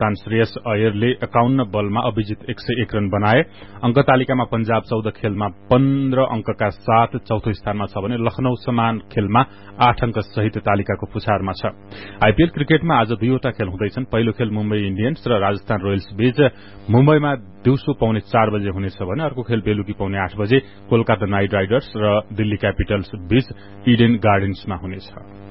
कप्तान श्रेयस अय्यरले 51 बलमा अभिजित 101 रन बनाए। अंक तालिकामा पंजाब 14 खेलमा 15 अंकका साथ चौथो स्थानमा छ भने लखनऊ समान खेलमा 8 अंक सहित तालिकाको पुछारमा छ। आईपीएल क्रिकेटमा आज दुईवटा खेल हुँदैछन्। पहिलो खेल मुम्बई इन्डियन्स र राजस्थान रोयल्स बीच मुम्बईमा दिउँसो 4:30 बजे हुनेछ भने अर्को खेल बेलुकी 8:30 बजे कोलकाता नाइट राइडर्स र दिल्ली क्यापिटल्स बीच इडेन गार्डन्समा हुनेछ।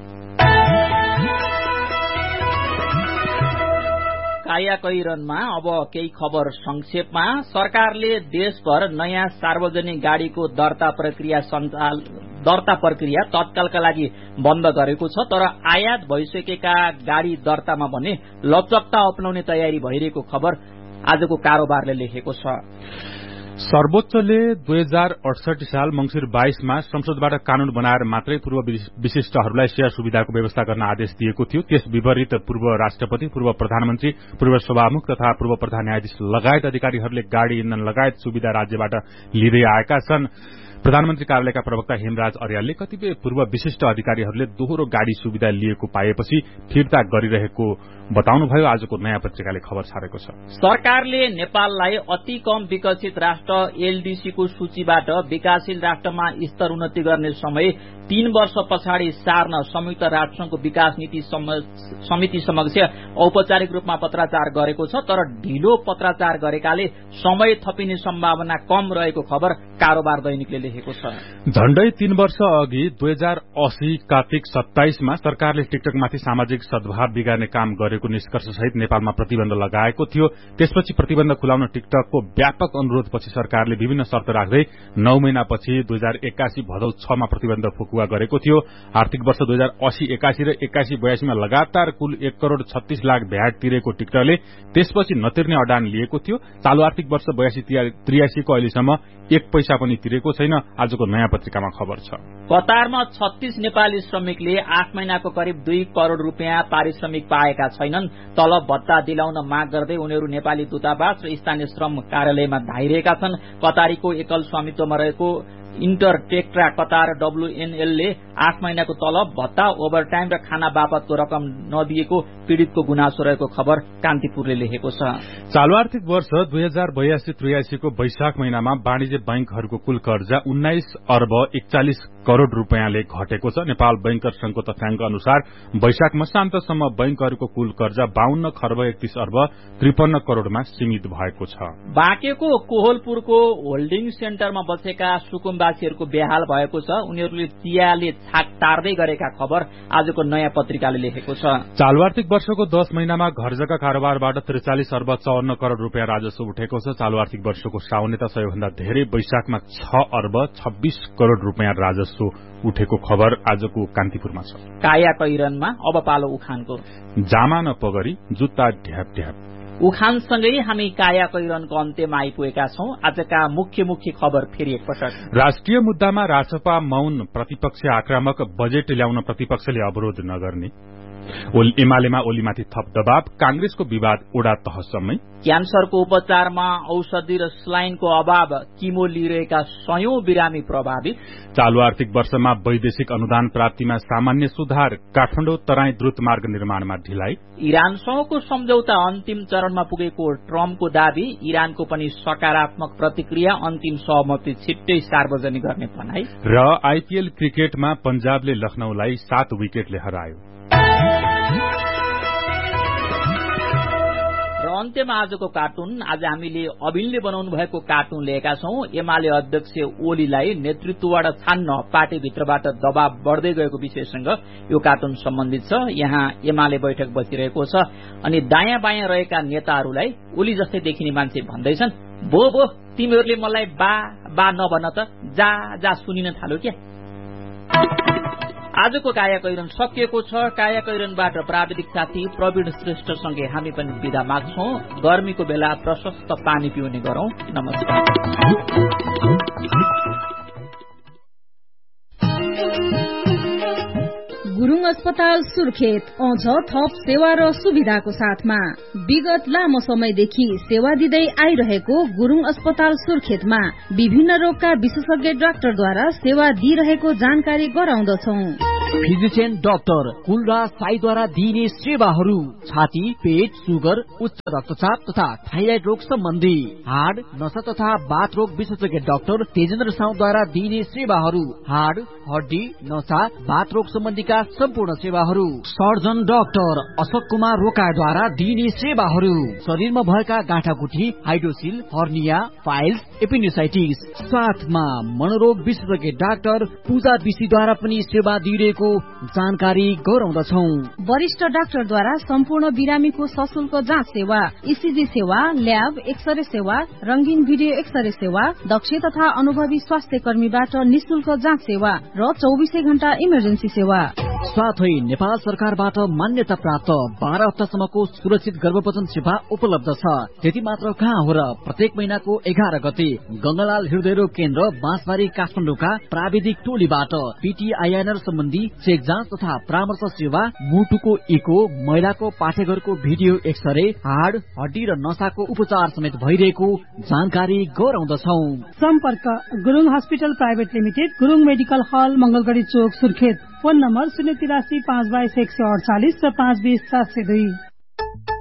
कायाकैरनमा अब केही खबर संक्षेपमा। सरकारले देशभर नयाँ सार्वजनिक गाड़ीको दर्ता प्रक्रिया तत्कालका लागि बन्द गरेको छ, तर आयात भइसकेका गाड़ी दर्तामा भने लचकता अपनाउने तयारी भइरहेको खबर आजको कारोबारले लेखेको छ। सर्वोच्चले 2068 साल मंसिर 22 मा संसदबाट कानून बनाएर मात्रै पूर्व विशिष्टहरूलाई शेयर सुविधाको व्यवस्था गर्न आदेश दिएको थियो। त्यस विपरीत पूर्व राष्ट्रपति, पूर्व प्रधानमन्त्री, पूर्व सभामुख तथा पूर्व प्रधान न्यायाधीश लगायत अधिकारीहरूले गाड़ी इन्धन लगायत सुविधा राज्यबाट लिँदै आएका छन्। प्रधानमन्त्री कार्यालयका प्रवक्ता हेमराज अर्यालले कतिपय पूर्व विशिष्ट अधिकारीहरूले दोहोरो गाड़ी सुविधा लिएको पाएपछि फिर्ता गरिरहेको बताउनुभयो। आजको नयाँ पत्रिकाले खबर छाडेको छ। सरकारले नेपाललाई अति कम विकसित राष्ट्र एलडीसी को सूचीबाट विकासशील राष्ट्रमा स्तर उन्नति गर्ने समय 3 वर्ष पछाडि सार्न संयुक्त राष्ट्रसंघको विकास नीति समिति समक्ष औपचारिक रूपमा पत्राचार गरेको छ, तर ढिलो पत्राचार गरेकाले समय थपिने सम्भावना कम रहेको खबर कारोबार दैनिकले लेखेको छ। झण्डै 3 वर्ष अघि 2080 कार्तिक 27 मा सरकारले टिकटकमाथि सामाजिक सद्भाव बिगार्ने काम गरेको निष्कर्ष सहित नेपालमा प्रतिबन्ध लगाएको थियो। त्यसपछि प्रतिबन्ध खुलाउन टिकटकको व्यापक अनुरोधपछि सरकारले विभिन्न शर्त राख्दै 9 महिनापछि 2081 भदौ 6 मा प्रतिबन्ध फुकुवा गरेको थियो। आर्थिक वर्ष 2080-81 र 81-82 मा लगातार कुल 1 करोड़ 36 लाख भ्याट तिरेको टिकटकले त्यसपछि नतिर्ने अडान लिएको थियो। चालू आर्थिक वर्ष 82-83 को अहिलेसम्म 1 पैसा पनि तिरेको छैन। आजको नयाँ पत्रिकामा खबर छ। कतारमा 36 नेपाली श्रमिकले 8 महिनाको करिब 2 करोड़ रुपियाँ पारिश्रमिक पाएका छैनन्। तलब भत्ता दिलाउन माग गर्दै उनीहरू नेपाली दूतावास र स्थानीय श्रम कार्यालयमा धाइरहेका छन्। कतारीको एकल स्वामित्वमा रहेको इन्टरटेक्ट्रा कतार WNL ले 8 महिनाको तलब भत्ता, ओभरटाइम र खाना बापतको रकम नदिएको पीड़ितको गुनासो रहेको खबर कान्तिपुरले लेखेको छ। चालू आर्थिक वर्ष 2082-83 को वैशाख महिनामा वाणिज्य बैंकहरूको कुल कर्जा 19 अर्ब 41 करोड़ रुपियाँले घटेको छ। नेपाल बैंकर संघको तथ्याङ्क अनुसार वैशाख मसान्तसम्म बैंकहरूको कुल कर्जा 52 खर्ब 31 अर्ब 53 करोड़मा सीमित भएको छ। बाँकेको कोहलपुरको होल्डिङ सेन्टरमा बसेका सुकुम्बासीहरूको बेहाल भएको छ। उनीहरूले चियाले छाक टार्दै गरेका खबर आजको नयाँ पत्रिकाले लेखेको छ। चालू आर्थिक वर्षको 10 महिनामा घरजग्गा कारोबारबाट 43 अर्ब 54 करोड़ रुपियाँ राजस्व उठेको छ। चालू आर्थिक वर्षको साउनेता सबैभन्दा धेरै वैशाखमा 6 अर्ब 26 करोड़ रुपियाँ राजस्व उठेको खबर आजको कान्तिपुरमा छ। कायाकैरनमा अब पालो उखानको। जामा नपगरी जुत्ता ढ्याप ढ्याप। उखानसँगै हामी कायाकैरनको अन्त्यमा आइपुगेका छौं। आजका मुख्य खबर फेरि एकपटक। राष्ट्रिय मुद्दामा रासपा मौन, प्रतिपक्ष आक्रामक, बजेट ल्याउन प्रतिपक्षले अवरोध नगर्ने, एमालेमा ओलीमाथि थप दबाव, कांग्रेसको विवाद ओडा तहसम्मै, क्यान्सरको उपचारमा औषधि र स्लाइनको अभाव, किमो लिइरहेका सयौं बिरामी प्रभावित, चालू आर्थिक वर्षमा वैदेशिक अनुदान प्राप्तिमा सामान्य सुधार, काठमाडौँ तराई द्रुत मार्ग निर्माणमा ढिलाइ, इरानसँगको सम्झौता अन्तिम चरणमा पुगेको ट्रम्पको दावी, इरानको पनि सकारात्मक प्रतिक्रिया, अन्तिम सहमति छिट्टै सार्वजनिक गर्ने भनाई र आईपीएल क्रिकेटमा पंजाबले लखनऊलाई 7 विकेटले हरायो। अन्त्यमा आजको कार्टुन। आज हामीले अभिनले बनाउनु भएको कार्टुन लिएका छौं। एमाले अध्यक्ष ओलीलाई नेतृत्वबाट छान्न पार्टीभित्रबाट दबाव बढ्दै गएको विषयसँग यो कार्टुन सम्बन्धित छ। यहाँ एमाले बैठक बसिरहेको छ अनि दायाँ बायाँ रहेका नेताहरूलाई ओली जस्तै देखिने मान्छे भन्दैछन्, बो तिमीहरूले मलाई बा नभन त, जा सुनिन थाल्यो क्या। आजको कायाकैरन सकिएको छ। कायाकैरनबाट प्राविधिक साथी प्रवीण श्रेष्ठसँगै हामी पनि बिदा माग्छौं। गर्मीको बेला प्रशस्त पानी पिउने गरौं। नमस्कार। गुरुङ अस्पताल सुर्खेत आउँछ थप सेवा र सुविधाको साथमा। विगत लामो समयदेखि सेवा दिँदै आइरहेको गुरुङ अस्पताल सुर्खेतमा विभिन्न रोगका विशेषज्ञ डाक्टरद्वारा सेवा दिइरहेको जानकारी गराउँदछौं। फिजिशियन डाक्टर कुलराज साईद्वारा दिइने सेवाहरू छाती, पेट, सुगर, उच्च रक्तचाप तथा थाइराइड रोग सम्बन्धी, हाड, नसा तथा बाथ रोग विशेषज्ञ डाक्टर तेजेन्द्र साउद्वारा दिइने सेवाहरू, हाड, हड्डी, नसा, बाथ रोग सम्बन्धीका सम्पूर्ण सेवाहरू, सर्जन डाक्टर अशोक कुमार रोकाद्वारा दिइने सेवाहरू, शरीरमा भएका गाँठागुठी, हाइड्रोसिल, हर्निया, फाइल्स, एपेन्डिसाइटिस, साथमा मनोरोग विशेषज्ञ डाक्टर पूजा विशीद्वारा पनि सेवा दिइरहेको जानकारी गराउँदछौ। वरिष्ठ डाक्टरद्वारा सम्पूर्ण बिरामीको सशुल्क जाँच सेवा, ईसीजी सेवा, ल्याब, एक्सरे सेवा, रंगीन भिडियो एक्सरे सेवा, दक्ष तथा अनुभवी स्वास्थ्य कर्मीबाट निशुल्क जाँच सेवा र 24 घण्टा इमर्जेन्सी सेवा। साथै नेपाल सरकारबाट मान्यता प्राप्त 12 हप्तासम्मको सुरक्षित गर्भपतन सेवा उपलब्ध छ। त्यति मात्र कहाँ हो र, प्रत्येक महिनाको 11 गते गंगालाल हृदयरोग केन्द्र बाँसबारी काठमाडौँका प्राविधिक टोलीबाट पीटीआईएनआर सम्बन्धी चेक जाँच तथा परामर्श सेवा, मुटुको इको, महिलाको पाठेघरको भिडियो एक्सरे, हाड, हड्डी र नसाको उपचार समेत भइरहेको जानकारी गराउँदछौ। सम्पर्क Gurung hospital private limited, Gurung medical हल, मंगलगढ़ी चोक, सुर्खेत। फोन नम्बर 083 522 148 र 520 702।